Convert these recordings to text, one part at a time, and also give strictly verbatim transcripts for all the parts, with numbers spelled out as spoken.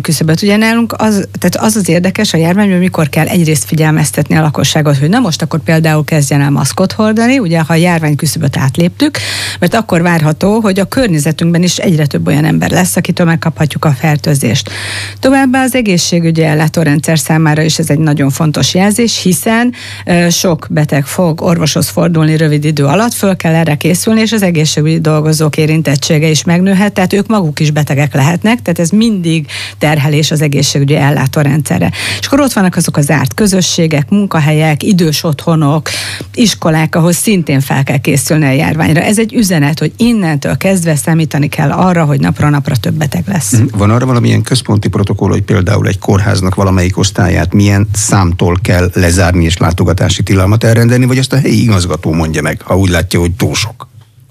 küszöböt. Ugye nálunk az, tehát az az érdekes a járványban, mikor kell egyrészt figyelmeztetni a lakosságot, hogy na most akkor például kezdjen el maszkot hordani, ugye ha a járvány küszöböt átléptük, mert akkor várható, hogy a környezetünkben is egyre több olyan ember lesz, akitől megkaphatjuk a fertőzést. Továbbá az egészségügyi ellátórendszer számára is ez egy nagyon fontos jelzés, hiszen uh, sok beteg fog orvoshoz fordulni rövid idő alatt, föl kell erre készülni, és az egészségügyi dolgozók érintettsége is megnőhet, tehát ők maguk is betegek lehetnek, tehát ez mindig terhelés az egészségügyi ellátórendszerre. És akkor ott vannak azok az zárt közösségek, munkahelyek, idős otthonok, iskolák, ahol szintén fel kell készülni a járványra. Ez egy üzenet, hogy innentől kezdve számítani kell arra, hogy napra napra több beteg lesz. Van arra valamilyen központi protokoll, hogy például egy kórháznak valamelyik osztályát milyen számtól kell lezárni és látogatási tilalmat elrendelni, vagy azt a helyi igazgató mondja meg, ha úgy látja, hogy túl sok?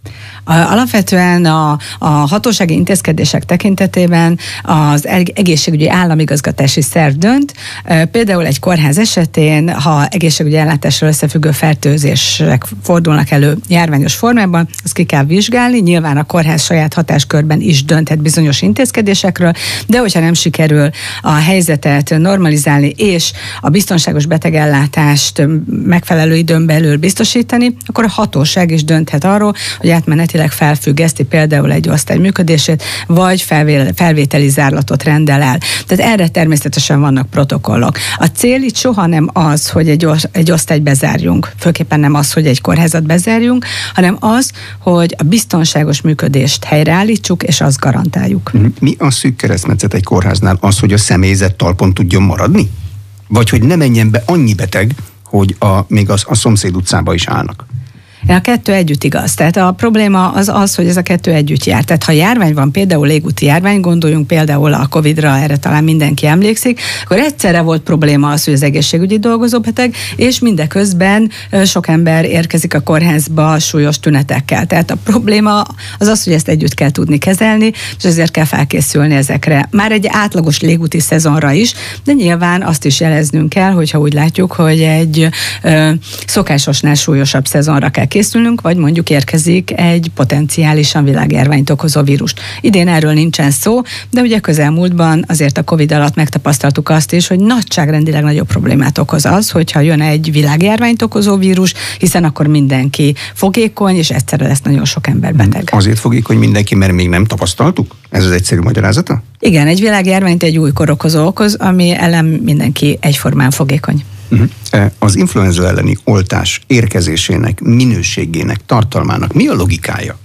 Alapvetően a, a hatósági intézkedések tekintetében az egészségügyi államigazgatási szerv dönt. Például egy kórház esetén, ha egészségügyi ellátással összefüggő fertőzések fordulnak elő járványos formában, azt ki kell vizsgálni. Nyilván a kórház saját hatáskörben is dönthet bizonyos intézkedésekről, de hogyha nem sikerül a helyzetet normalizálni és a biztonságos betegellátást megfelelő időn belül biztosítani, akkor a hatóság is dönthet arról, hogy átmeneti felfüggeszti például egy osztály működését, vagy felvételi zárlatot rendel el. Tehát erre természetesen vannak protokollok. A cél itt soha nem az, hogy egy, egy osztályt bezárjunk, főképpen nem az, hogy egy kórházat bezárjunk, hanem az, hogy a biztonságos működést helyreállítsuk, és azt garantáljuk. Mi a szűk keresztmetszet egy kórháznál? Az, hogy a személyzet talpon tudjon maradni? Vagy hogy ne menjen be annyi beteg, hogy a, még az, a szomszéd utcába is állnak? A kettő együtt igaz. Tehát a probléma az az, hogy ez a kettő együtt jár. Tehát ha járvány van, például légúti járvány, gondoljunk például a Covidra, erre talán mindenki emlékszik, akkor egyszerre volt probléma az, hogy az egészségügyi dolgozó beteg, és mindeközben sok ember érkezik a kórházba súlyos tünetekkel. Tehát a probléma az az, hogy ezt együtt kell tudni kezelni, és ezért kell felkészülni ezekre. Már egy átlagos légúti szezonra is, de nyilván azt is jeleznünk kell, hogyha úgy látjuk, hogy egy ö, szokásosnál súlyosabb szezonra kell készülnünk, vagy mondjuk érkezik egy potenciálisan világjárványt okozó vírust. Idén erről nincsen szó, de ugye közelmúltban azért a Covid alatt megtapasztaltuk azt is, hogy nagyságrendileg nagyobb problémát okoz az, hogyha jön egy világjárványt okozó vírus, hiszen akkor mindenki fogékony, és egyszerre lesz nagyon sok ember beteg. Azért fogékony mindenki, mert még nem tapasztaltuk? Ez az egyszerű magyarázata? Igen, egy világjárványt egy új korokozó okoz, ami ellen mindenki egyformán fogékony. Uh-huh. Az influenza elleni oltás érkezésének, minőségének, tartalmának mi a logikája?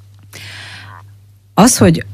Az, hogy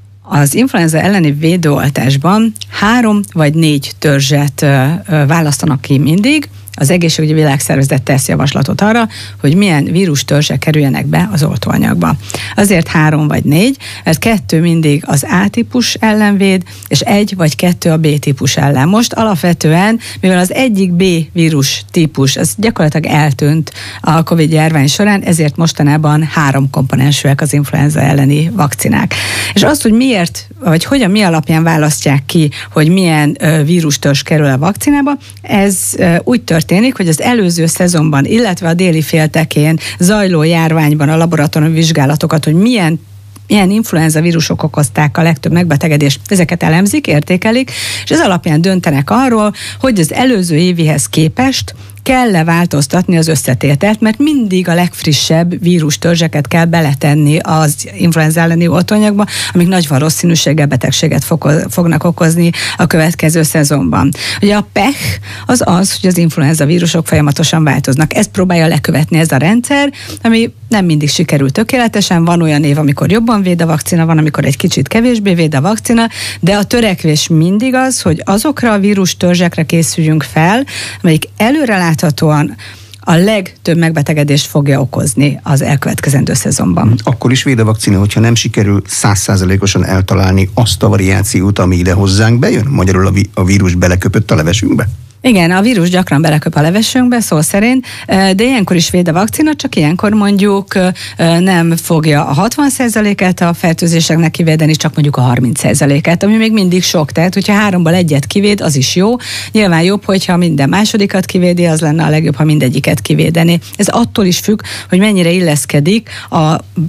az influenza elleni védőoltásban három vagy négy törzset választanak ki mindig. Az Egészségügyi Világszervezet tesz javaslatot arra, hogy milyen vírustörzsek kerüljenek be az oltóanyagba. Azért három vagy négy, mert kettő mindig az A-típus ellen véd, és egy vagy kettő a B-típus ellen. Most alapvetően, mivel az egyik B vírus típus, az gyakorlatilag eltűnt a Covid járvány során, ezért mostanában három komponensűek az influenza elleni vakcinák. És azt, hogy miért, vagy hogyan, mi alapján választják ki, hogy milyen vírustörzs kerül a vakcinába, ez úgy történik, történik, hogy az előző szezonban, illetve a déli féltekén zajló járványban a laboratóriumi vizsgálatokat, hogy milyen milyen influenza vírusok okozták a legtöbb megbetegedést, ezeket elemzik, értékelik, és ez alapján döntenek arról, hogy az előző évihez képest kell-e változtatni az összetételt, mert mindig a legfrissebb vírustörzseket kell beletenni az influenza elleni oltóanyagba, amik nagy valószínűséggel betegséget fognak okozni a következő szezonban. Ugye a pech az az, hogy az influenza vírusok folyamatosan változnak. Ezt próbálja lekövetni ez a rendszer, ami nem mindig sikerül tökéletesen. Van olyan év, amikor jobban véd a vakcina, van, amikor egy kicsit kevésbé véd a vakcina, de a törekvés mindig az, hogy azokra a vírustörzsekre készüljünk fel, amelyik előreláthatóan a legtöbb megbetegedést fogja okozni az elkövetkezendő szezonban. Akkor is véd a vakcina, hogyha nem sikerül száz százalékosan eltalálni azt a variációt, ami ide hozzánk bejön? Magyarul a, vi- a vírus beleköpött a levesünkbe? Igen, a vírus gyakran beleköp a levesünkbe, szó szerint, de ilyenkor is véd a vakcina, csak ilyenkor mondjuk nem fogja a hatvan százalékát a fertőzéseknek kivédeni, csak mondjuk a harminc százalékát, ami még mindig sok. Tehát, hogyha háromból egyet kivéd, az is jó. Nyilván jobb, hogyha minden másodikat kivédi, az lenne a legjobb, ha mindegyiket kivédeni. Ez attól is függ, hogy mennyire illeszkedik a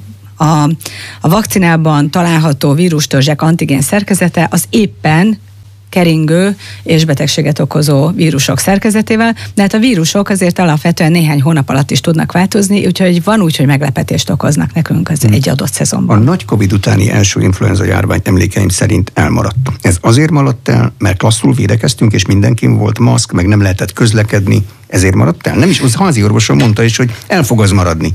A, a vakcinában található vírustörzsek antigén szerkezete az éppen keringő és betegséget okozó vírusok szerkezetével, de hát a vírusok azért alapvetően néhány hónap alatt is tudnak változni, úgyhogy van úgy, hogy meglepetést okoznak nekünk az hmm. egy adott szezonban. A nagy Covid utáni első influenza járvány emlékeim szerint elmaradt. Ez azért maradt el, mert klasszul védekeztünk, és mindenkin volt maszk, meg nem lehetett közlekedni, ezért maradt el? Nem is, az házi orvosom mondta is, hogy el fog az maradni.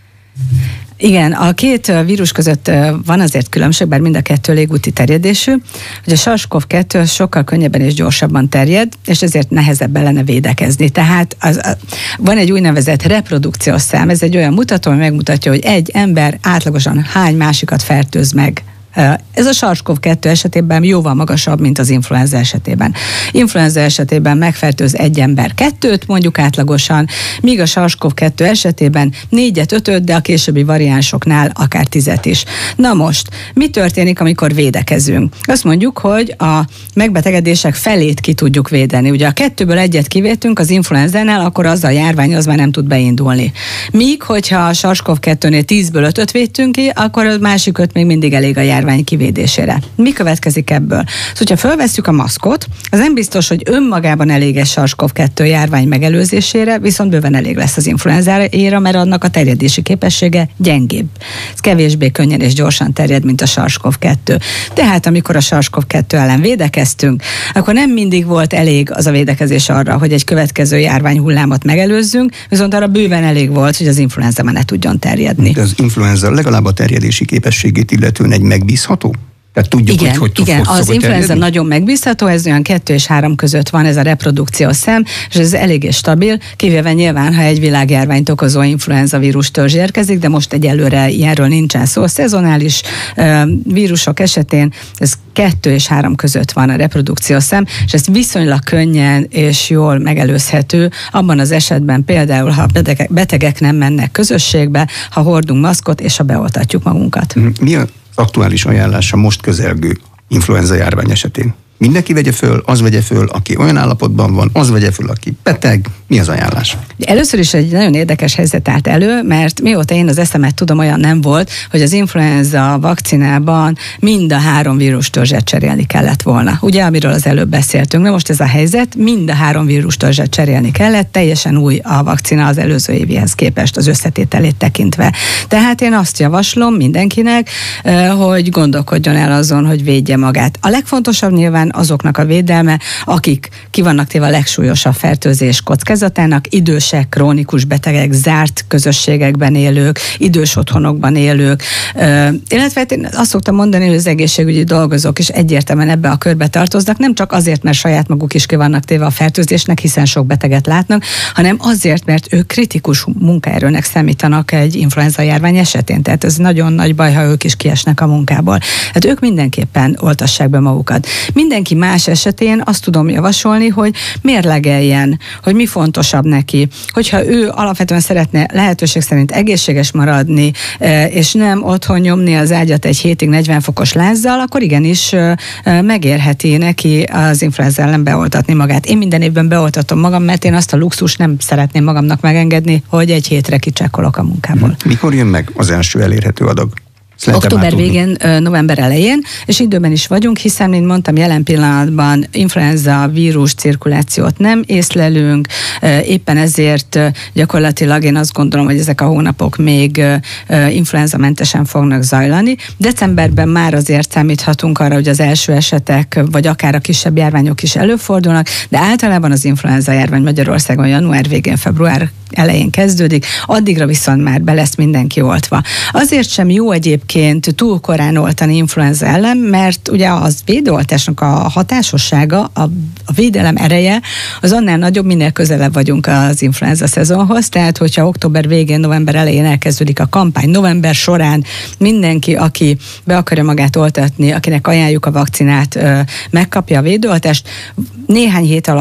Igen, a két vírus között van azért különbség, bár mind a kettő légúti terjedésű, hogy a SARS-CoV kettő sokkal könnyebben és gyorsabban terjed, és ezért nehezebb ellene védekezni. Tehát az, a, van egy úgynevezett reprodukciós szám, ez egy olyan mutató, ami megmutatja, hogy egy ember átlagosan hány másikat fertőz meg. Ez a SARS-CoV kettő esetében jóval magasabb, mint az influenza esetében. Influenza esetében megfertőz egy ember kettőt, mondjuk átlagosan, míg a SARS-CoV kettő esetében négyet, ötöt, de a későbbi variánsoknál akár tízet is. Na most, mi történik, amikor védekezünk? Azt mondjuk, hogy a megbetegedések felét ki tudjuk védeni. Ugye a kettőből egyet kivétünk az influenzánál, akkor az a járvány az már nem tud beindulni. Míg, hogyha a SARS-CoV kettőnél tízből ötöt védtünk ki, akkor a másik öt még mindig elég a járvány kivédésére. Mi következik ebből? Szóval, hogyha fölvesszük a maszkot, az nem biztos, hogy önmagában elég egy SARS-CoV kettő járvány megelőzésére, viszont bőven elég lesz az influenzára, mert annak a terjedési képessége gyengébb. Ez kevésbé könnyen és gyorsan terjed, mint a SARS-CoV kettő. Tehát amikor a SARS-CoV kettő ellen védekeztünk, akkor nem mindig volt elég az a védekezés arra, hogy egy következő járvány hullámot megelőzzünk, viszont arra bőven elég volt, hogy az influenza már ne tudjon terjedni. De az influenza legalább a terjedési képességét illetően egy megbízható? Tehát tudjuk, igen, hogy hogy igen, az influenza terjedni? nagyon megbízható, ez olyan kettő és három között van ez a reprodukciós szám, és ez eléggé stabil, kivéve nyilván, ha egy világjárványt okozó influenza vírus törzs érkezik, de most egyelőre ilyenről nincsen szó. Szezonális uh, vírusok esetén ez kettő és három között van a reprodukciós szám, és ez viszonylag könnyen és jól megelőzhető, abban az esetben például, ha betegek, betegek nem mennek közösségbe, ha hordunk maszkot, és ha beoltatjuk magunkat. Mi a aktuális ajánlása most közelgő influenza járvány esetén? Mindenki vegye föl, az vegye föl, aki olyan állapotban van, az vegye föl, aki beteg. Mi az ajánlás? Először is egy nagyon érdekes helyzet állt elő, mert mióta én az eszemet tudom, olyan nem volt, hogy az influenza vakcinában mind a három vírustörzset cserélni kellett volna. Ugye, amiről az előbb beszéltünk. Na most ez a helyzet, mind a három vírustörzset cserélni kellett, teljesen új a vakcina az előző évihez képest, az összetételét tekintve. Tehát én azt javaslom mindenkinek, hogy gondolkodjon el azon, hogy védje magát. A legfontosabb nyilván azoknak a védelme, akik ki vannak téve a legsúlyosabb fertőzés kockázatának, idősek, krónikus betegek, zárt közösségekben élők, idős otthonokban élők, Ö, illetve én azt szoktam mondani, hogy az egészségügyi dolgozók is egyértelműen ebbe a körbe tartoznak, nem csak azért, mert saját maguk is ki vannak téve a fertőzésnek, hiszen sok beteget látnak, hanem azért, mert ők kritikus munkaerőnek számítanak egy influenza járvány esetén. Tehát ez nagyon nagy baj, ha ők is kiesnek a munkából. Hát ők mindenképpen oltassák be magukat. Mindenki más esetén azt tudom javasolni, hogy mérlegeljen, hogy mi fontosabb neki. Hogyha ő alapvetően szeretne lehetőség szerint egészséges maradni, és nem otthon nyomni az ágyat egy hétig negyven fokos lázzal, akkor igenis megérheti neki az influenza ellen beoltatni magát. Én minden évben beoltatom magam, mert én azt a luxus nem szeretném magamnak megengedni, hogy egy hétre kicsekkolok a munkából. Mikor jön meg az első elérhető adag? Október végén, november elején, és időben is vagyunk, hiszen, mint mondtam, jelen pillanatban influenza vírus cirkulációt nem észlelünk, éppen ezért gyakorlatilag én azt gondolom, hogy ezek a hónapok még influenzamentesen fognak zajlani. Decemberben már azért számíthatunk arra, hogy az első esetek, vagy akár a kisebb járványok is előfordulnak, de általában az influenza járvány Magyarországon január végén, február elején kezdődik, addigra viszont már be lesz mindenki oltva. Azért sem jó egyébként túl korán oltani influenza ellen, mert ugye az védőoltásnak a hatásossága, a, a védelem ereje az annál nagyobb, minél közelebb vagyunk az influenza szezonhoz, tehát hogyha október végén, november elején elkezdődik a kampány, november során mindenki, aki be akarja magát oltatni, akinek ajánljuk a vakcinát, megkapja a védőoltást, néhány hét alatt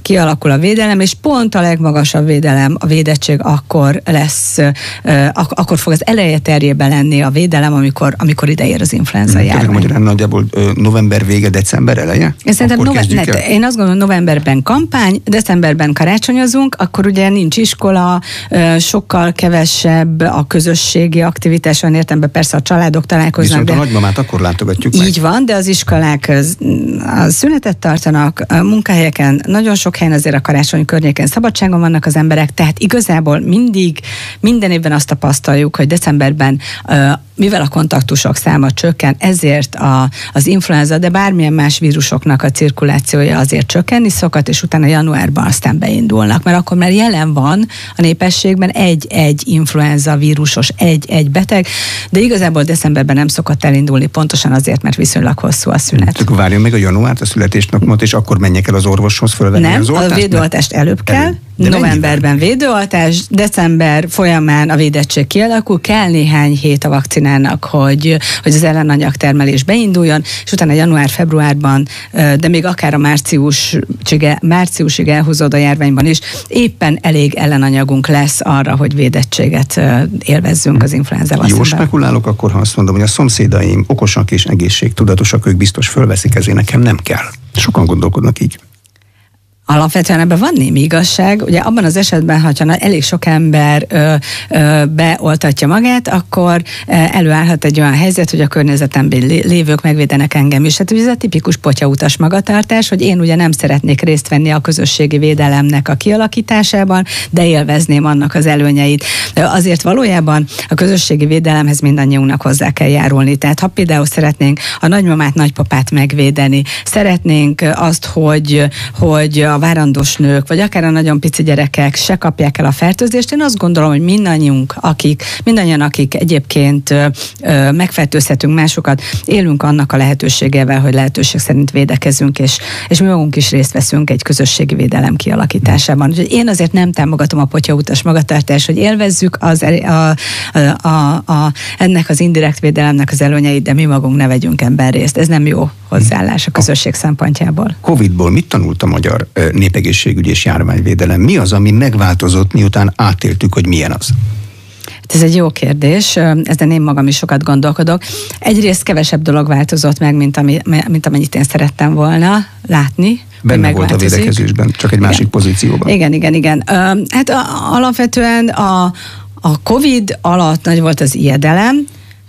kialakul a védelem, és pont a legmagasabb védelem, a védettség akkor lesz, ak- akkor fog az eleje terjében lenni a védelem, amikor, amikor ide ér az influenza járvány. Tehát magyarán nagyjából november vége, december eleje? Én szerintem nove- ne, én azt gondolom, novemberben kampány, decemberben karácsonyozunk, akkor ugye nincs iskola, sokkal kevesebb a közösségi aktivitás, olyan értelemben persze a családok találkoznak. Viszont de... a nagymamát akkor látogatjuk Így meg. van, de az iskolák a szünetet tartanak, a munkahelyeken, nagyon sok helyen azért a karácsony környékén szabadságon vannak az emberek, tehát igazából mindig, minden évben azt tapasztaljuk, hogy decemberben mivel a kontaktusok száma csökken, ezért a, az influenza, de bármilyen más vírusoknak a cirkulációja azért csökkenni szokott, és utána januárban aztán beindulnak, mert akkor már jelen van a népességben egy-egy influenza vírusos, egy-egy beteg, de igazából decemberben nem szokott elindulni, pontosan azért, mert viszonylag hosszú a szünet. Csak várjon meg a januárt, a születésnapot, és akkor menjek el az orvoshoz fölvenni nem, az oltást? Nem, a védőoltást előbb kell. Előbb. De novemberben védőoltás, december folyamán a védettség kialakul, kell néhány hét a vakcinának, hogy, hogy az ellenanyagtermelés beinduljon, és utána január-februárban, de még akár a márciusig, márciusig elhúzódó járványban is éppen elég ellenanyagunk lesz arra, hogy védettséget élvezzünk az influenzával szemben. Jó spekulálok akkor, ha azt mondom, hogy a szomszédaim okosak és egészségtudatosak, ők biztos fölveszik, ezért nekem nem kell. Sokan gondolkodnak így. Alapvetően ebben van némi igazság. Ugye abban az esetben, ha elég sok ember ö, ö, beoltatja magát, akkor előállhat egy olyan helyzet, hogy a környezetemben lévők megvédenek engem is. Hát ugye ez a tipikus potyautas magatartás, hogy én ugye nem szeretnék részt venni a közösségi védelemnek a kialakításában, de élvezném annak az előnyeit. De azért valójában a közösségi védelemhez mindannyiunknak hozzá kell járulni. Tehát ha például szeretnénk a nagymamát, nagypapát megvédeni, szeretnénk azt, hogy, hogy a várandós nők, vagy akár a nagyon pici gyerekek se kapják el a fertőzést. Én azt gondolom, hogy mindannyiunk, akik, mindannyian, akik egyébként ö, ö, megfertőzhetünk másokat, élünk annak a lehetőségével, hogy lehetőség szerint védekezünk, és, és mi magunk is részt veszünk egy közösségi védelem kialakításában. Úgyhogy én azért nem támogatom a potyautas magatartást, hogy élvezzük az, a, a, a, a, ennek az indirekt védelemnek az előnyeit, de mi magunk ne vegyünk ebben részt. Ez nem jó hozzáállás a közösség szempontjából. Covidból mit tanult a magyar népegészségügy és járványvédelem? Mi az, ami megváltozott, miután átéltük, hogy milyen az? Ez egy jó kérdés, ezen én magam is sokat gondolkodok. Egyrészt kevesebb dolog változott meg, mint, ami, mint amennyit én szerettem volna látni. Benne volt a védekezésben, csak egy másik igen. pozícióban. Igen, igen, igen. Hát alapvetően a, a Covid alatt nagy volt az ijedelem.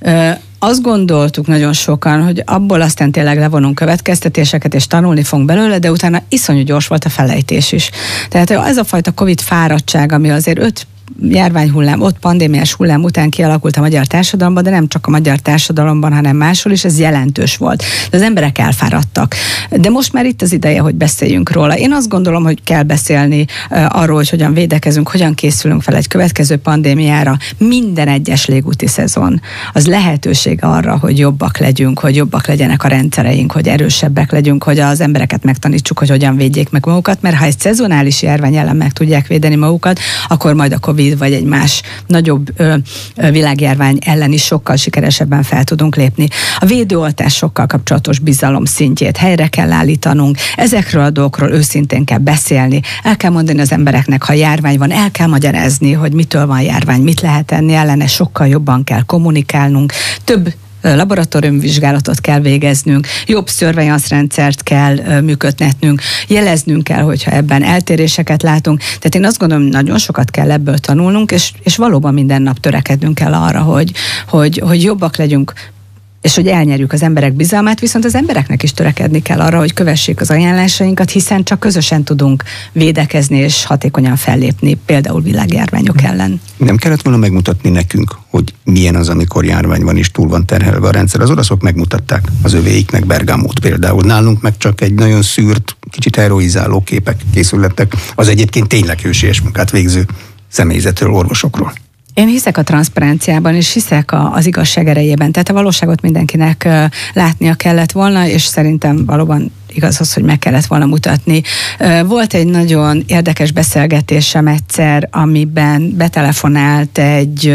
Azt gondoltuk nagyon sokan, hogy abból aztán tényleg levonunk következtetéseket, és tanulni fogunk belőle, de utána iszonyú gyors volt a felejtés is. Tehát ez a fajta Covid fáradtság, ami azért öt járványhullám, ott pandémiás hullám után kialakult a magyar társadalomban, de nem csak a magyar társadalomban, hanem máshol is, ez jelentős volt. De az emberek elfáradtak. De most már itt az ideje, hogy beszéljünk róla. Én azt gondolom, hogy kell beszélni uh, arról, hogy hogyan védekezünk, hogyan készülünk fel egy következő pandémiára. Minden egyes légúti szezon az lehetőség arra, hogy jobbak legyünk, hogy jobbak legyenek a rendszereink, hogy erősebbek legyünk, hogy az embereket megtanítsuk, hogy hogyan védjék meg magukat, mert ha egy szezonális járvány ellen meg tudják védeni magukat, akkor majd a Covid vagy egy más nagyobb ö, ö, világjárvány ellen is sokkal sikeresebben fel tudunk lépni. A védőoltásokkal kapcsolatos bizalom szintjét helyre kell állítanunk, ezekről a dolgokról őszintén kell beszélni, el kell mondani az embereknek, ha járvány van, el kell magyarázni, hogy mitől van járvány, mit lehet tenni ellene, sokkal jobban kell kommunikálnunk, több laboratóriumvizsgálatot kell végeznünk, jobb surveillance-rendszert kell működtetnünk, jeleznünk kell, hogyha ebben eltéréseket látunk. Tehát én azt gondolom, hogy nagyon sokat kell ebből tanulnunk, és, és valóban minden nap törekednünk kell arra, hogy, hogy, hogy jobbak legyünk, és hogy elnyerjük az emberek bizalmát, viszont az embereknek is törekedni kell arra, hogy kövessék az ajánlásainkat, hiszen csak közösen tudunk védekezni és hatékonyan fellépni, például világjárványok ellen. Nem kellett volna megmutatni nekünk, hogy milyen az, amikor járvány van és túl van terhelve a rendszer. Az oroszok megmutatták az övéiknek Bergamót például. Nálunk meg csak egy nagyon szűrt, kicsit heroizáló képek készülettek az egyébként tényleg hősies munkát végző személyzetről, orvosokról. Én hiszek a transzparenciában, és hiszek a, az igazság erejében. Tehát a valóságot mindenkinek uh, látnia kellett volna, és szerintem valóban igaz az, hogy meg kellett volna mutatni. Volt egy nagyon érdekes beszélgetésem egyszer, amiben betelefonált egy,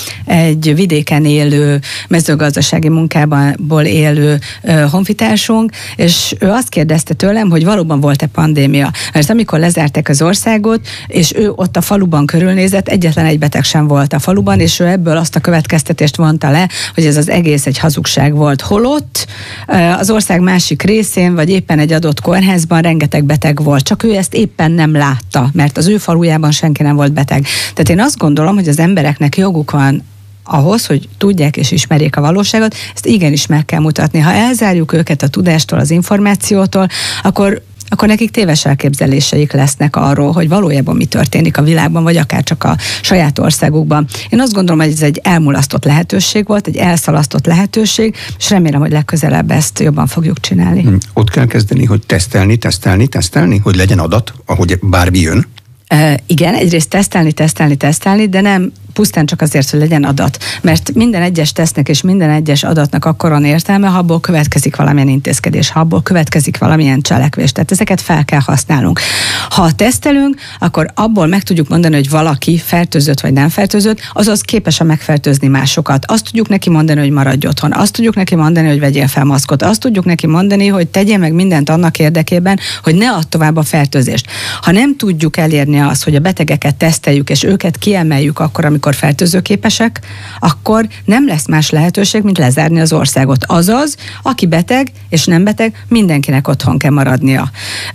egy vidéken élő, mezőgazdasági munkából élő honfitársunk, és ő azt kérdezte tőlem, hogy valóban volt-e pandémia. Mert amikor lezárták az országot, és ő ott a faluban körülnézett, egyetlen egy beteg sem volt a faluban, és ő ebből azt a következtetést vonta le, hogy ez az egész egy hazugság volt. Holott az ország másik részén, vagy éppen egy adott kórházban rengeteg beteg volt, csak ő ezt éppen nem látta, mert az ő falujában senki nem volt beteg. Tehát én azt gondolom, hogy az embereknek joguk van ahhoz, hogy tudják és ismerjék a valóságot, ezt igenis meg kell mutatni. Ha elzárjuk őket a tudástól, az információtól, akkor akkor nekik téves elképzeléseik lesznek arról, hogy valójában mi történik a világban, vagy akár csak a saját országukban. Én azt gondolom, hogy ez egy elmulasztott lehetőség volt, egy elszalasztott lehetőség, és remélem, hogy legközelebb ezt jobban fogjuk csinálni. Hmm. Ott kell kezdeni, hogy tesztelni, tesztelni, tesztelni, hogy legyen adat, ahogy bármi jön. E, igen, egyrészt tesztelni, tesztelni, tesztelni, de nem pusztán csak azért, hogy legyen adat. Mert minden egyes tesznek és minden egyes adatnak akkor van értelme, ha abból következik valamilyen intézkedés, ha abból következik valamilyen cselekvés. Tehát ezeket fel kell használnunk. Ha tesztelünk, akkor abból meg tudjuk mondani, hogy valaki fertőzött vagy nem fertőzött, azaz képes a megfertőzni másokat. Azt tudjuk neki mondani, hogy maradj otthon. Azt tudjuk neki mondani, hogy vegyél fel maszkot. Azt tudjuk neki mondani, hogy tegye meg mindent annak érdekében, hogy ne add tovább a fertőzést. Ha nem tudjuk elérni azt, hogy a betegeket teszteljük és őket kiemeljük akkor, amikor fertőzőképesek, akkor nem lesz más lehetőség, mint lezárni az országot. Azaz, aki beteg és nem beteg, mindenkinek otthon kell maradnia.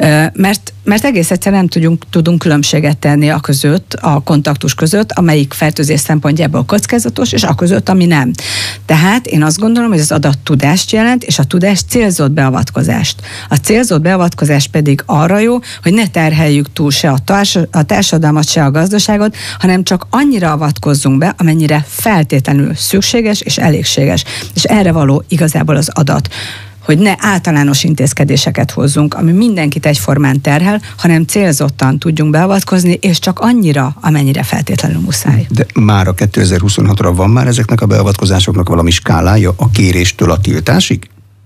Mert, mert egész egyszerűen nem tudunk, tudunk különbséget tenni a között, a kontaktus között, amelyik fertőzés szempontjából kockázatos, és a között, ami nem. Tehát én azt gondolom, hogy az adat tudást jelent, és a tudás célzott beavatkozást. A célzott beavatkozás pedig arra jó, hogy ne terheljük túl se a, társ, a társadalmat, se a gazdaságot, hanem csak annyira avatkozzunk be, amennyire feltétlenül szükséges és elégséges. És erre való igazából az adat, hogy ne általános intézkedéseket hozzunk, ami mindenkit egyformán terhel, hanem célzottan tudjunk beavatkozni, és csak annyira, amennyire feltétlenül muszáj. De már a kétezer-huszonhatra van már ezeknek a beavatkozásoknak valami skálája a kéréstől a tiltásig?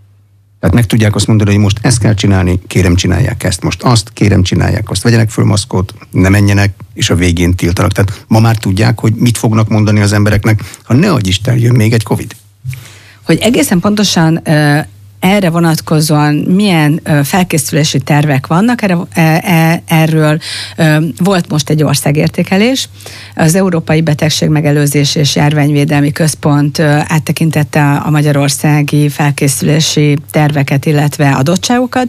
Tehát meg tudják azt mondani, hogy most ezt kell csinálni, kérem csinálják ezt, most azt, kérem csinálják azt, vegyenek föl maszkot, ne menjenek, és a végén tiltanak. Tehát ma már tudják, hogy mit fognak mondani az embereknek, ha ne adj Isten, jön még egy Covid. Hogy egészen pontosan erre vonatkozóan milyen felkészülési tervek vannak, erre, e, erről volt most egy országértékelés. Az Európai Betegségmegelőzés és Járványvédelmi Központ áttekintette a magyarországi felkészülési terveket, illetve adottságokat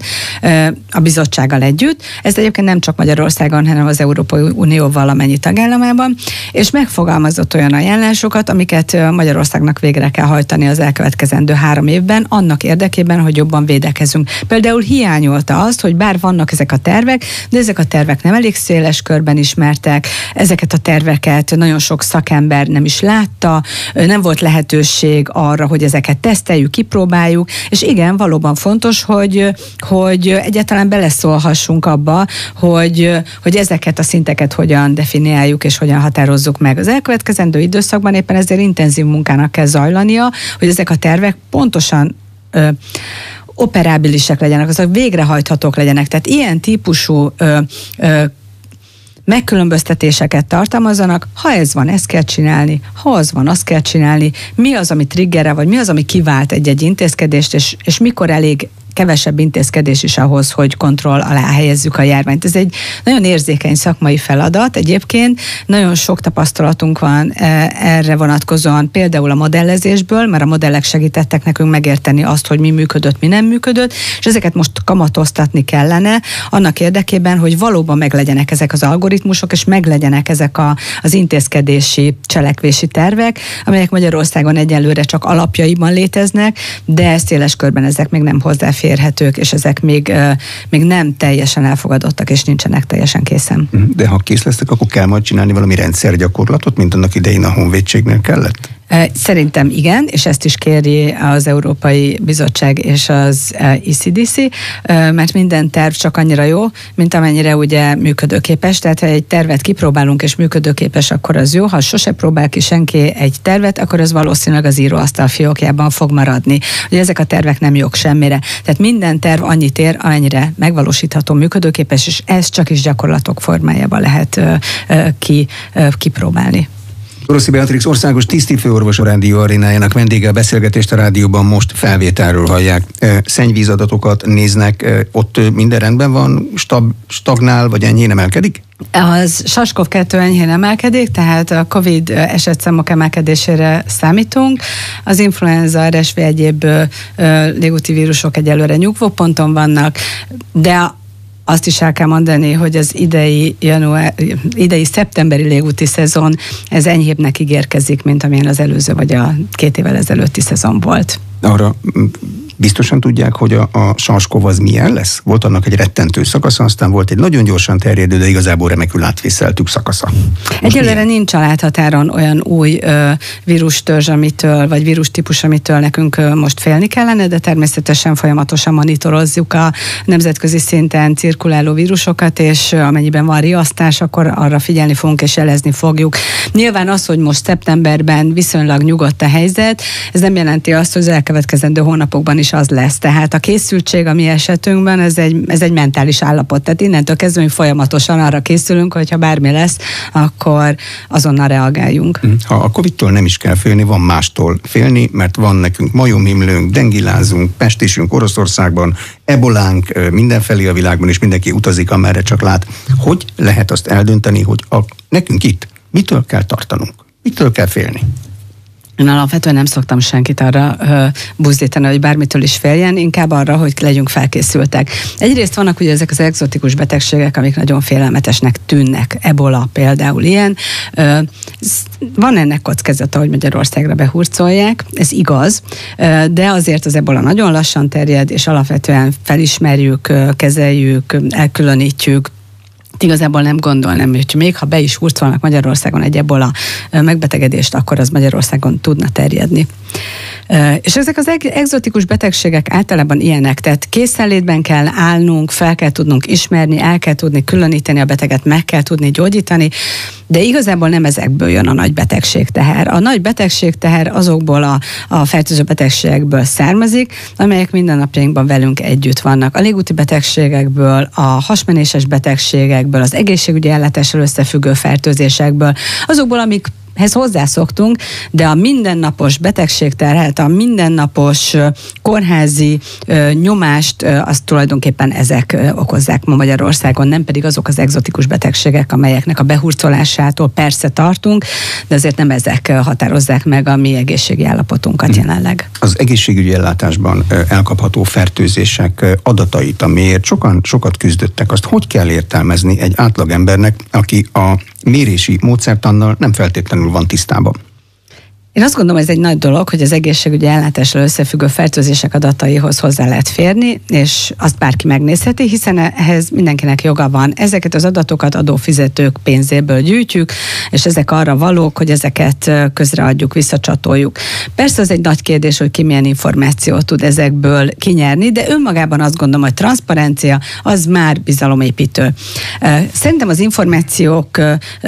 a bizottsággal együtt. Ez egyébként nem csak Magyarországon, hanem az Európai Unió valamennyi tagállamában, és megfogalmazott olyan ajánlásokat, amiket Magyarországnak végre kell hajtani az elkövetkezendő három évben, annak érdekében, hogy jobban védekezünk. Például hiányolta azt, hogy bár vannak ezek a tervek, de ezek a tervek nem elég széles körben ismertek, ezeket a terveket nagyon sok szakember nem is látta, nem volt lehetőség arra, hogy ezeket teszteljük, kipróbáljuk, és igen, valóban fontos, hogy, hogy egyáltalán beleszólhassunk abba, hogy, hogy ezeket a szinteket hogyan definiáljuk és hogyan határozzuk meg. Az elkövetkezendő időszakban éppen ezért intenzív munkának kell zajlania, hogy ezek a tervek pontosan Ö, operábilisek legyenek, azok végrehajthatók legyenek. Tehát ilyen típusú ö, ö, megkülönböztetéseket tartalmazzanak, ha ez van, ezt kell csinálni, ha az van, azt kell csinálni, mi az, ami triggerre, vagy mi az, ami kivált egy-egy intézkedést, és, és mikor elég kevesebb intézkedés is ahhoz, hogy kontroll alá helyezzük a járványt. Ez egy nagyon érzékeny szakmai feladat. Egyébként nagyon sok tapasztalatunk van erre vonatkozóan, például a modellezésből, mert a modellek segítettek nekünk megérteni azt, hogy mi működött, mi nem működött, és ezeket most kamatoztatni kellene, annak érdekében, hogy valóban meglegyenek ezek az algoritmusok, és meglegyenek ezek a, az intézkedési, cselekvési tervek, amelyek Magyarországon egyelőre csak alapjaiban léteznek, de széles körben ezek még nem hozzáférhetők, férhetők, és ezek még, még nem teljesen elfogadottak, és nincsenek teljesen készen. De ha kész lesznek, akkor kell majd csinálni valami rendszergyakorlatot, mint annak idején a honvédségnél kellett? Szerintem igen, és ezt is kéri az Európai Bizottság és az E C D C, mert minden terv csak annyira jó, mint amennyire ugye működőképes. Tehát ha egy tervet kipróbálunk és működőképes, akkor az jó. Ha sose próbál ki senki egy tervet, akkor az valószínűleg az íróasztal fiókjában fog maradni. Ugye ezek a tervek nem jók semmire. Tehát minden terv annyit ér, amennyire megvalósítható, működőképes, és ez csak is gyakorlatok formájában lehet ki, kipróbálni. Rossi Beatrix országos tisztifőorvos a Rádió Arénájának vendége, a beszélgetést a rádióban most felvételről hallják. Szennyvízadatokat néznek, ott minden rendben van, stab, stagnál, vagy enyhén emelkedik? Az SARS-CoV kettő enyhén emelkedik, tehát a Covid esetszámok emelkedésére számítunk. Az influenza, er es vé egyéb légúti vírusok egyelőre nyugvóponton vannak, de azt is el kell mondani, hogy az idei, január, idei szeptemberi légúti szezon, ez enyhébbnek ígérkezik, mint amilyen az előző vagy a két évvel ezelőtti szezon volt. Arra biztosan tudják, hogy a, a SARS-CoV az milyen lesz? Volt annak egy rettentő szakasza, aztán volt egy nagyon gyorsan terjedő, de igazából remekül átvészeltük szakasza. Egyelőre nincs a láthatáron olyan új ö, vírustörzs, amitől, vagy vírustípus, amitől nekünk ö, most félni kellene, de természetesen folyamatosan monitorozzuk a nemzetközi szinten cirkuláló vírusokat, és ö, amennyiben van riasztás, akkor arra figyelni fogunk és jelezni fogjuk. Nyilván az, hogy most szeptemberben viszonylag nyugodt a helyzet, ez nem jelenti azt, hogy az elkövetkezendő hónapokban is az lesz. Tehát a készültség a mi esetünkben, ez egy, ez egy mentális állapot. Tehát innentől kezdve, hogy folyamatosan arra készülünk, hogyha bármi lesz, akkor azonnal reagáljunk. Ha a Covid-tól nem is kell félni, van mástól félni, mert van nekünk majomhimlőnk, dengilázunk, pestisünk Oroszországban, ebolánk mindenfelé a világban, és mindenki utazik, amerre csak lát. Hogy lehet azt eldönteni, hogy a, nekünk itt mitől kell tartanunk? Mitől kell félni? Én alapvetően nem szoktam senkit arra uh, buzdítani, hogy bármitől is féljen, inkább arra, hogy legyünk felkészültek. Egyrészt vannak ugye ezek az egzotikus betegségek, amik nagyon félelmetesnek tűnnek. Ebola például ilyen. Uh, van ennek kockázata, hogy Magyarországra behurcolják, ez igaz, uh, de azért az ebola nagyon lassan terjed, és alapvetően felismerjük, uh, kezeljük, elkülönítjük. Igazából nem gondolnám, hogy még ha be is hurcolnak Magyarországon egy ebola megbetegedést, akkor az Magyarországon tudna terjedni. És ezek az egzotikus betegségek általában ilyenek, tehát készenlétben kell állnunk, fel kell tudnunk ismerni, el kell tudni különíteni a beteget, meg kell tudni gyógyítani, de igazából nem ezekből jön a nagy betegségteher. A nagy betegségteher azokból a, a fertőző betegségekből származik, amelyek mindennapjainkban velünk együtt vannak. A légúti betegségekből, a hasmenéses betegségekből, az egészségügyi ellátással összefüggő fertőzésekből, azokból, amik ehhez hozzászoktunk, de a mindennapos betegségterhet, a mindennapos kórházi nyomást, azt tulajdonképpen ezek okozzák ma Magyarországon, nem pedig azok az egzotikus betegségek, amelyeknek a behurcolásától persze tartunk, de azért nem ezek határozzák meg a mi egészségi állapotunkat jelenleg. Az egészségügyi ellátásban elkapható fertőzések adatait, amiért sokan, sokat küzdöttek, azt hogy kell értelmezni egy átlagembernek, aki a mérési módszertannal nem feltétlenül van tisztában? Én azt gondolom, ez egy nagy dolog, hogy az egészségügyi ellátással összefüggő fertőzések adataihoz hozzá lehet férni, és azt bárki megnézheti, hiszen ehhez mindenkinek joga van. Ezeket az adatokat adófizetők pénzéből gyűjtjük, és ezek arra valók, hogy ezeket közreadjuk, visszacsatoljuk. Persze az egy nagy kérdés, hogy ki milyen információt tud ezekből kinyerni, de önmagában azt gondolom, hogy transzparencia az már bizalomépítő. Szerintem az információk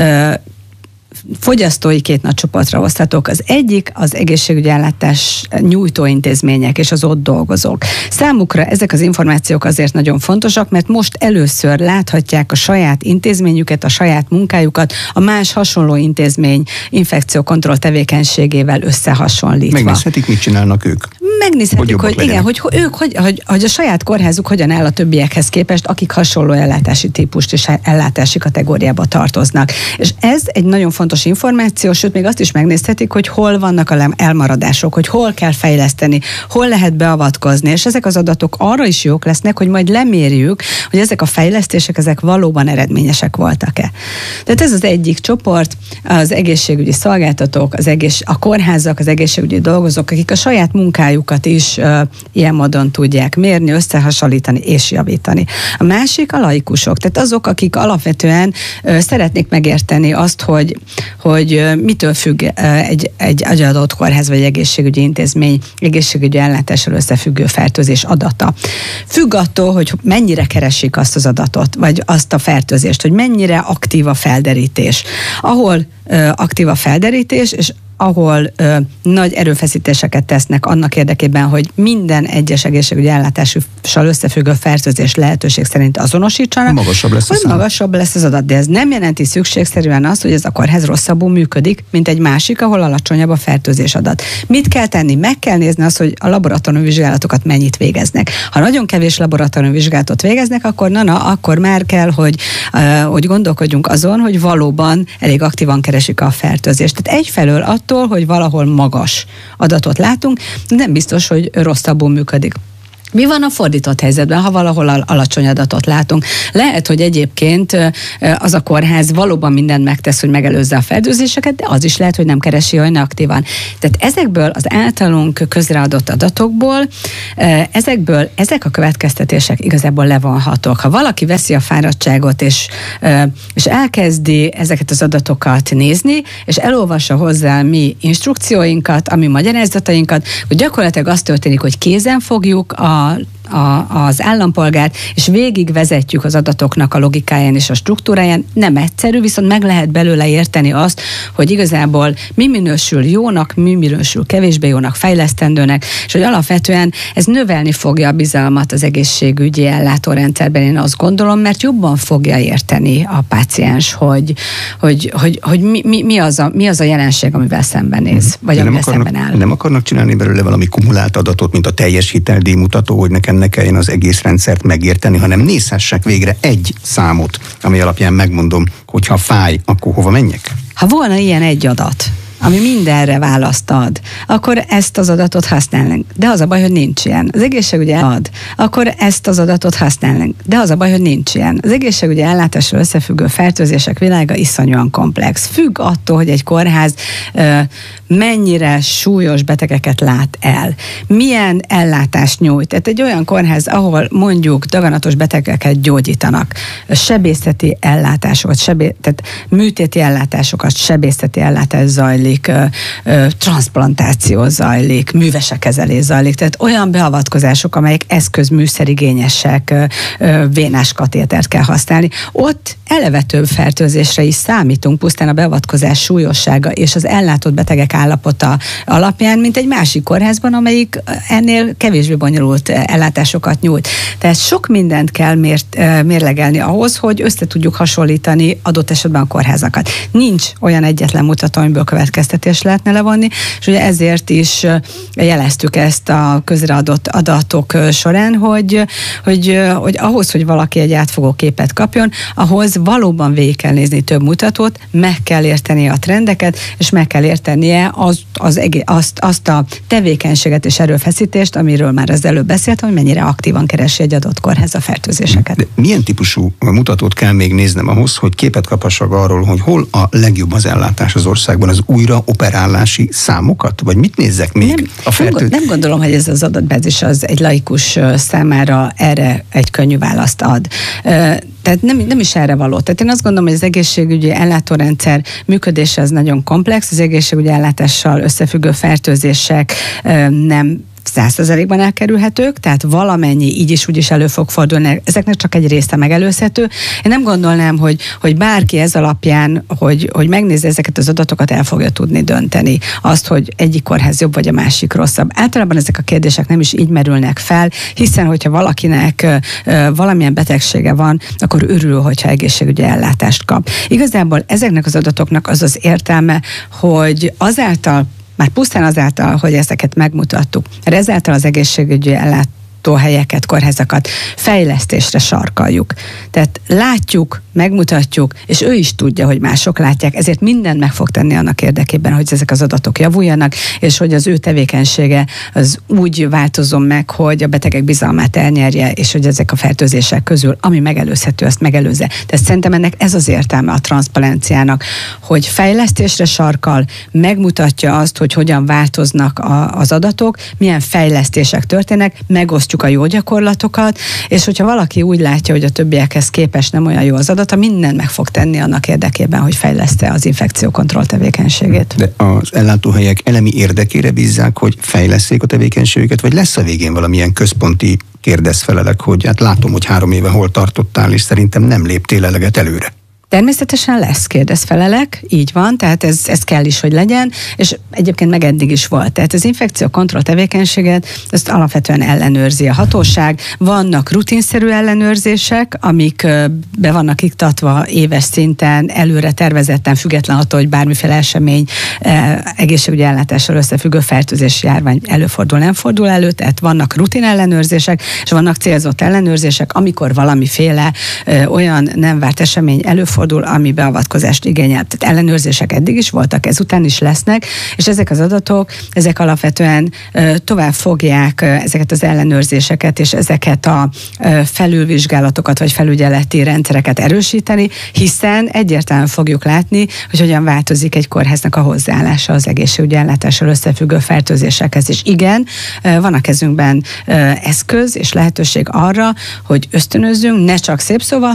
fogyasztói két nagy csoportra oszthatók. Az egyik az egészségügyi ellátás nyújtó intézmények és az ott dolgozók. Számukra ezek az információk azért nagyon fontosak, mert most először láthatják a saját intézményüket, a saját munkájukat, a más hasonló intézmény infekciókontroll tevékenységével összehasonlítva. Megnézhetik, mit csinálnak ők. Megnézhetik, hogy, hogy igen, hogy ők, hogy, hogy, hogy a saját kórházuk hogyan áll a többiekhez képest, akik hasonló ellátási típust és ellátási kategóriába tartoznak. És ez egy nagyon fontos információ, sőt, még azt is megnézhetik, hogy hol vannak a elmaradások, hogy hol kell fejleszteni, hol lehet beavatkozni, és ezek az adatok arra is jók lesznek, hogy majd lemérjük, hogy ezek a fejlesztések, ezek valóban eredményesek voltak-e. Tehát ez az egyik csoport, az egészségügyi szolgáltatók, az egész, a kórházak, az egészségügyi dolgozók, akik a saját munkájukat is uh, ilyen módon tudják mérni, összehasonlítani és javítani. A másik a laikusok, tehát azok, akik alapvetően uh, szeretnék megérteni azt, hogy hogy mitől függ egy, egy, egy adott kórház vagy egészségügyi intézmény egészségügyi ellátással összefüggő fertőzés adata. Függ attól, hogy mennyire keresik azt az adatot, vagy azt a fertőzést, hogy mennyire aktív a felderítés. Ahol ö, aktív a felderítés, és ahol ö, nagy erőfeszítéseket tesznek annak érdekében, hogy minden egyes egészségügyi ellátással összefüggő fertőzés lehetőség szerint azonosítsanak, magasabb lesz, hogy magasabb lesz az adat. De ez nem jelenti szükségszerűen azt, hogy ez a kórház rosszabbul működik, mint egy másik, ahol alacsonyabb a fertőzés adat. Mit kell tenni? Meg kell nézni azt, hogy a laboratóriumi vizsgálatokat mennyit végeznek. Ha nagyon kevés laboratóriumi vizsgálatot végeznek, akkor na, na akkor már kell, hogy, uh, hogy gondolkodjunk azon, hogy valóban elég aktívan keresik a fertőzést. Tehát egyfelől attól, hogy valahol magas adatot látunk, nem biztos, hogy rosszabbul működik. Mi van a fordított helyzetben, ha valahol alacsony adatot látunk? Lehet, hogy egyébként az a kórház valóban mindent megtesz, hogy megelőzze a fertőzéseket, de az is lehet, hogy nem keresi olyan aktívan. Tehát ezekből az általunk közreadott adatokból, ezekből, ezek a következtetések igazából levonhatók. Ha valaki veszi a fáradtságot, és, és elkezdi ezeket az adatokat nézni, és elolvassa hozzá mi instrukcióinkat, a mi magyarázatainkat, hogy gyakorlatilag az történik, hogy kézen fogjuk a A, a, az állampolgárt, és végig vezetjük az adatoknak a logikáján és a struktúráján. Nem egyszerű, viszont meg lehet belőle érteni azt, hogy igazából mi minősül jónak, mi minősül kevésbé jónak, fejlesztendőnek, és hogy alapvetően ez növelni fogja a bizalmat az egészségügyi ellátórendszerben, én azt gondolom, mert jobban fogja érteni a páciens, hogy, hogy, hogy, hogy mi, mi, mi, az a, mi az a jelenség, amivel szembenéz, vagy amivel szemben áll. Nem akarnak csinálni belőle valami kumulált adatot, mint a teljes hiteldíj mutató, hogy nekem ne kelljen az egész rendszert megérteni, hanem nézhessek végre egy számot, ami alapján megmondom, hogy ha fáj, akkor hova menjek? Ha volna ilyen egy adat, ami mindenre választ ad, akkor ezt az adatot használnánk. De az a baj, hogy nincs ilyen. Az egészségügyi ad, akkor ezt az adatot használnánk. De az a baj, hogy nincs ilyen. Az egészségügyi ellátással összefüggő fertőzések világa iszonyúan komplex. Függ attól, hogy egy kórház ö, mennyire súlyos betegeket lát el. Milyen ellátást nyújt. Tehát egy olyan kórház, ahol mondjuk daganatos betegeket gyógyítanak, sebészeti ellátásokat, sebé, tehát műtéti ellátásokat, sebészeti ellátás zajlik, transzplantáció zajlik, művesekezelés zajlik, tehát olyan beavatkozások, amelyek eszközműszerigényesek, vénás katétert kell használni. Ott eleve több fertőzésre is számítunk, pusztán a beavatkozás súlyossága és az ellátott betegek állapota alapján, mint egy másik kórházban, amelyik ennél kevésbé bonyolult ellátásokat nyújt. Tehát sok mindent kell mért, mérlegelni ahhoz, hogy össze tudjuk hasonlítani adott esetben a kórházakat. Nincs olyan egyetlen mutató, amiből következtetést lehetne levonni, és ugye ezért is jeleztük ezt a közreadott adatok során, hogy, hogy, hogy ahhoz, hogy valaki egy átfogó képet kapjon, ahhoz valóban végig kell nézni több mutatót, meg kell érteni a trendeket, és meg kell értenie az, az egész, azt, azt a tevékenységet és erőfeszítést, amiről már az előbb beszéltem, hogy mennyire aktívan keresi egy adott kórház a fertőzéseket. De milyen típusú mutatót kell még néznem ahhoz, hogy képet kaphassak arról, hogy hol a legjobb az ellátás az országban, az újra operálási számokat? Vagy mit nézzek még nem, a fertőzés? Nem gondolom, hogy ez az adatbázis az egy laikus számára erre egy könnyű választ ad. Tehát nem, nem is erre való. Tehát én azt gondolom, hogy az egészségügyi ellátórendszer működése az nagyon komplex, az egészségügyi ellátással összefüggő fertőzések nem száz százalékban elkerülhetők, tehát valamennyi így is úgy is elő fog fordulni. Ezeknek csak egy része megelőzhető. Én nem gondolnám, hogy, hogy bárki ez alapján, hogy, hogy megnézze ezeket az adatokat, el fogja tudni dönteni azt, hogy egyik kórház jobb, vagy a másik rosszabb. Általában ezek a kérdések nem is így merülnek fel, hiszen hogyha valakinek uh, valamilyen betegsége van, akkor örül, hogyha egészségügyi ellátást kap. Igazából ezeknek az adatoknak az az értelme, hogy azáltal, már pusztán azáltal, hogy ezeket megmutattuk, mert ezáltal az egészségügyi ellátóhelyeket, kórházakat fejlesztésre sarkaljuk. Tehát látjuk, megmutatjuk, és ő is tudja, hogy mások látják, ezért mindent meg fog tenni annak érdekében, hogy ezek az adatok javuljanak, és hogy az ő tevékenysége az úgy változzon meg, hogy a betegek bizalmát elnyerje, és hogy ezek a fertőzések közül, ami megelőzhető, azt megelőzze. Tehát szerintem ennek ez az értelme a transzpalenciának, hogy fejlesztésre sarkal, megmutatja azt, hogy hogyan változnak a, az adatok, milyen fejlesztések történnek, megosztjuk megosztjuk a jó gyakorlatokat, és hogyha valaki úgy látja, hogy a többiekhez képest nem olyan jó az adata, mindent meg fog tenni annak érdekében, hogy fejleszte az infekciókontroll tevékenységét. De az ellátóhelyek elemi érdekére bízzák, hogy fejleszték a tevékenységüket, vagy lesz a végén valamilyen központi kérdezfelelek, hogy hát látom, hogy három éve hol tartottál, és szerintem nem léptél eleget előre. Természetesen lesz kérdezfelelek, így van, tehát ez, ez kell is, hogy legyen, és egyébként meg eddig is volt. Tehát az infekciókontroll tevékenységet, ezt alapvetően ellenőrzi a hatóság. Vannak rutinszerű ellenőrzések, amik be vannak iktatva éves szinten, előre tervezetten, független attól, hogy bármiféle esemény, egészségügyi ellátással összefüggő fertőzési járvány előfordul, nem fordul elő, tehát vannak rutin ellenőrzések, és vannak célzott ellenőrzések, amikor valamiféle olyan nem várt esemény előfordul, fordul, ami beavatkozást igényel. Tehát ellenőrzések eddig is voltak, ezután is lesznek, és ezek az adatok, ezek alapvetően tovább fogják ezeket az ellenőrzéseket, és ezeket a felülvizsgálatokat, vagy felügyeleti rendszereket erősíteni, hiszen egyértelműen fogjuk látni, hogy hogyan változik egy kórháznak a hozzáállása az egészségügyi ellátással összefüggő fertőzésekhez. És igen, van a kezünkben eszköz és lehetőség arra, hogy ösztönözzünk, ne csak szép szóval,